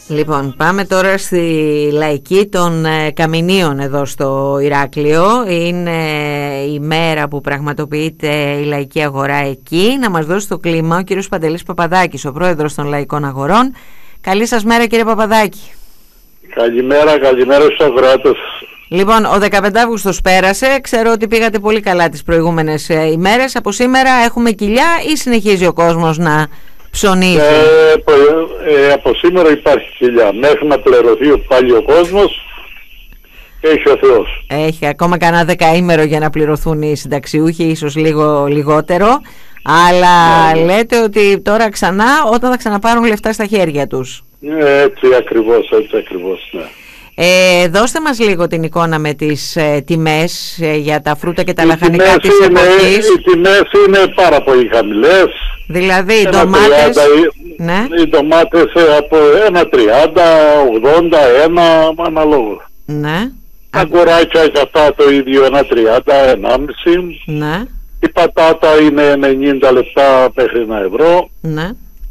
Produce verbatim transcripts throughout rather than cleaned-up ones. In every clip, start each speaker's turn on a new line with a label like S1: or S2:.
S1: Λοιπόν, πάμε τώρα στη λαϊκή των ε, Καμινίων εδώ στο Ηράκλειο. Είναι η μέρα που πραγματοποιείται η λαϊκή αγορά εκεί. Να μας δώσει το κλίμα ο κύριος Παντελής Παπαδάκης, ο πρόεδρος των λαϊκών αγορών. Καλή σας μέρα, κύριε Παπαδάκη.
S2: Καλημέρα, καλημέρα στους αγρότες.
S1: Λοιπόν, ο δεκαπέντε Αυγούστος πέρασε. Ξέρω ότι πήγατε πολύ καλά τις προηγούμενες ε, ημέρες. Από σήμερα έχουμε κοιλιά ή συνεχίζει ο κόσμος να ψωνίζει?
S2: Ε, ε, από σήμερα υπάρχει κοιλιά. Μέχρι να πληρωθεί πάλι ο κόσμος, έχει ο Θεός.
S1: Έχει ακόμα κανένα δεκαήμερο για να πληρωθούν οι συνταξιούχοι, ίσως λίγο λιγότερο. Αλλά ναι, λέτε ότι τώρα ξανά, όταν θα ξαναπάρουν λεφτά στα χέρια τους.
S2: Ε, έτσι ακριβώς, έτσι ακριβώς, ναι.
S1: Ε, δώστε μας λίγο την εικόνα με τις ε, τιμές ε, για τα φρούτα και τα
S2: οι
S1: λαχανικά της
S2: είναι,
S1: εποχής.
S2: Οι τιμές είναι πάρα πολύ χαμηλές.
S1: Δηλαδή οι ντομάτες,
S2: τριάντα,
S1: ναι.
S2: οι ντομάτες από ένα τριάντα, ογδόντα, ένα αναλόγως.
S1: Ναι.
S2: Τα κοράκια και αυτά το ίδιο ένα τριάντα, ενάμιση.
S1: Ναι.
S2: Η πατάτα είναι ενενήντα λεπτά μέχρι ένα ευρώ.
S1: Ναι.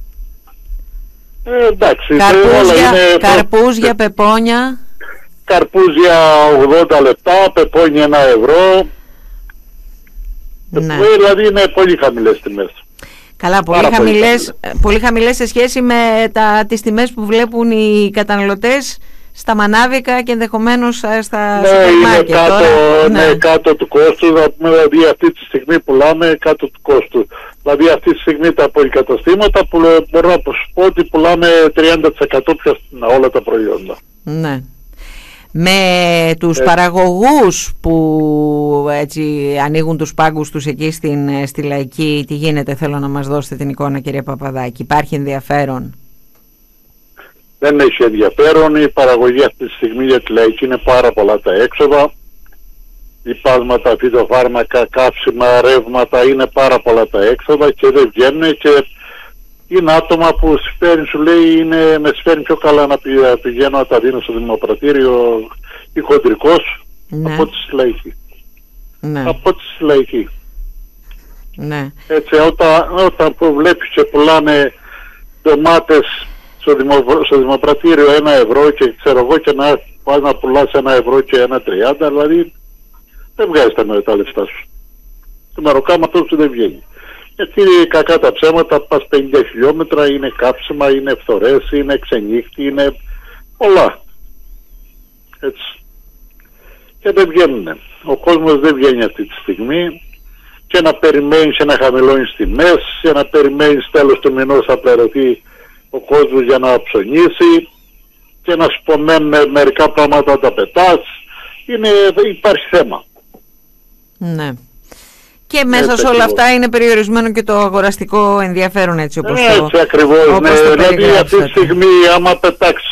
S2: Ε, εντάξει,
S1: Καρπούζια,
S2: όλα είναι...
S1: καρπούζια, πεπόνια.
S2: Καρπούζια ογδόντα λεπτά, πεπόνια ένα ευρώ.
S1: Ναι.
S2: Ε, δηλαδή είναι πολύ χαμηλές τιμές.
S1: Καλά, πολύ χαμηλές, πολύ, πολύ χαμηλές σε σχέση με τα, τις τιμές που βλέπουν οι καταναλωτές στα μανάβικα και ενδεχομένως στα
S2: ναι,
S1: σούπερ μάρκετ.
S2: Είναι κάτω,
S1: τώρα, ναι.
S2: ναι, κάτω του κόστου, δηλαδή αυτή τη στιγμή πουλάμε κάτω του κόστου. Δηλαδή αυτή τη στιγμή τα πολυκαταστήματα που μπορώ να σου πω ότι πουλάμε τριάντα τοις εκατό πιο φθηνά όλα τα προϊόντα.
S1: Ναι. Με τους
S2: ε.
S1: παραγωγούς που έτσι ανοίγουν τους πάγκους τους εκεί στην, στη λαϊκή, τι γίνεται, θέλω να μας δώσετε την εικόνα, κύριε Παπαδάκη. Υπάρχει ενδιαφέρον?
S2: Δεν έχει ενδιαφέρον. Η παραγωγή αυτή τη στιγμή για τη λαϊκή είναι πάρα πολλά τα έξοδα. Υπάσματα, φυτοφάρμακα, καύσιμα, ρεύματα, είναι πάρα πολλά τα έξοδα και δεν βγαίνουν, και είναι άτομα που συμφέρει, σου λέει, είναι, με συμφέρει πιο καλά να πηγαίνω να τα δίνω στο δημοπρατήριο ή χοντρικός, ναι, από τη λαϊκή.
S1: Ναι.
S2: Από τη λαϊκή.
S1: Ναι.
S2: Έτσι, όταν, όταν που βλέπεις και πουλάνε ντομάτες στο, δημο, στο δημοπρατήριο ένα ευρώ και ξέρω εγώ, και να πας να πουλάς ένα ευρώ και ένα τριάντα, δηλαδή δεν βγάζεις τα με τα λεφτά σου. Το μεροκάματο σου δεν βγαίνει. Γιατί κακά τα ψέματα, πας πενήντα χιλιόμετρα, είναι κάψιμα, είναι φθορές, είναι ξενύχτη, είναι πολλά. Έτσι. Και δεν βγαίνουν. Ο κόσμος δεν βγαίνει αυτή τη στιγμή, και να περιμένεις και να χαμηλώνεις τιμές, και να περιμένεις τέλος του μηνός θα πληρωθεί ο κόσμος για να ψωνίσει, και να σου πω με μερικά πράγματα τα πετάς. Είναι, υπάρχει θέμα.
S1: Ναι. Και μέσα
S2: έτσι
S1: σε όλα
S2: ακριβώς.
S1: αυτά είναι περιορισμένο και το αγοραστικό ενδιαφέρον, έτσι όπως
S2: έτσι
S1: το,
S2: ακριβώς,
S1: όπως
S2: ναι.
S1: το
S2: Δηλαδή αυτή τη στιγμή άμα πετάξει